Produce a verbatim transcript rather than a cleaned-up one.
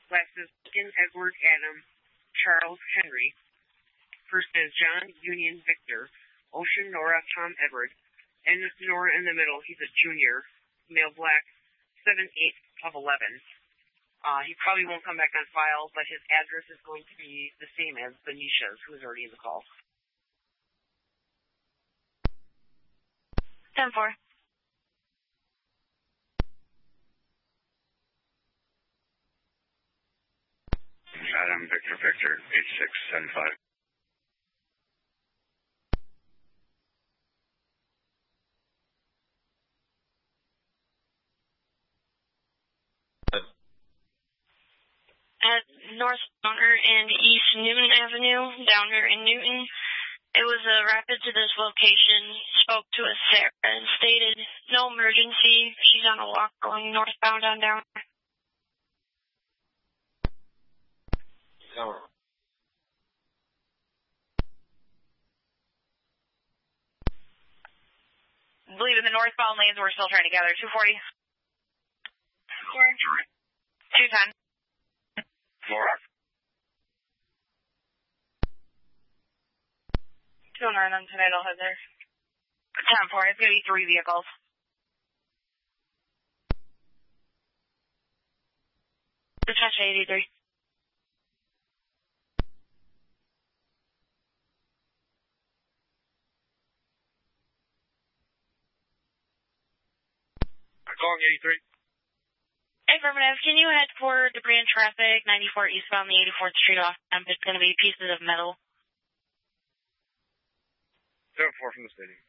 Last is Lincoln Edward Adam Charles Henry. First is John Union Victor. Ocean Nora Tom Edward. And Nora in the middle, he's a junior. Male black, seven eight of eleven. Uh, he probably won't come back on file, but his address is going to be the same as Benisha's, who is already in the call. ten four. Adam Victor Victor, eight six seven five. At North Downer and East Newton Avenue, Downer and Newton, it was a rapid to this location. Spoke to a Sarah and stated, no emergency. She's on a walk going northbound on Downer. Downer. I believe in the northbound lanes we're still trying to gather. two forty. two ten. Laura. two oh nine on Tornado Head there. ten four. It's going to be three vehicles. Dispatch eighty-three. Calling eighty-three. Affirmative. Can you head for debris and traffic, ninety-four eastbound, the eighty-fourth Street off temp? It's going to be pieces of metal. seven four from the city.